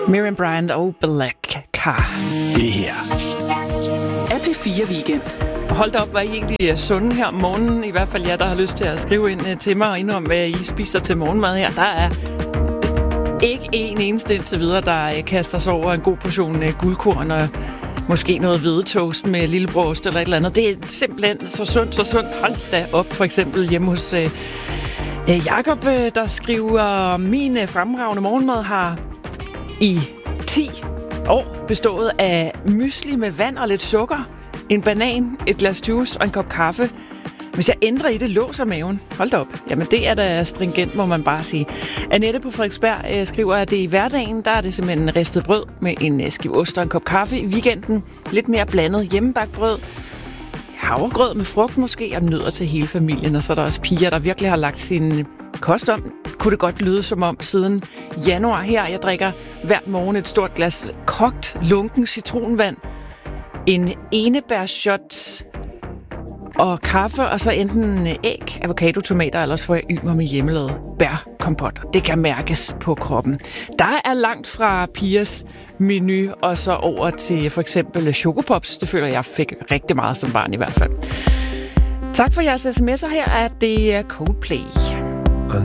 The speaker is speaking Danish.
Miriam Bryant og Black Car. Det her er P4 Weekend. Hold da op, var I egentlig sunde her om morgenen? I hvert fald jer, der har lyst til at skrive ind til mig og indrømme, hvad I spiser til morgenmad her. Der er ikke en eneste indtil videre, der kaster sig over en god portion guldkorn og måske noget hvedetoast med lillebrost eller et eller andet. Det er simpelthen så sundt. Hold da op, for eksempel hjemme hos Jakob, der skriver, min fremragende morgenmad har i 10 år bestået af mysli med vand og lidt sukker, en banan, et glas juice og en kop kaffe. Hvis jeg ændrer i det, låser maven. Hold da op. Jamen, det er da stringent, må man bare sige. Annette på Frederiksberg skriver, at det i hverdagen, der er det simpelthen ristet brød med en skive ost og en kop kaffe. I weekenden lidt mere blandet hjemmebagt brød. Havregrød med frugt måske, og nødder til hele familien. Og så er der også piger, der virkelig har lagt sin kost om. Kunne det godt lyde som om siden januar her. Jeg drikker hver morgen et stort glas kogt, lunken citronvand, en enebærshot og kaffe, og så enten æg, avocado, tomater, eller så får jeg ymer med hjemmelavet bærkompot. Det kan mærkes på kroppen. Der er langt fra pigers menu, og så over til for eksempel chokopops. Det føler jeg fik rigtig meget som barn i hvert fald. Tak for jeres sms'er. Her er det Coldplay.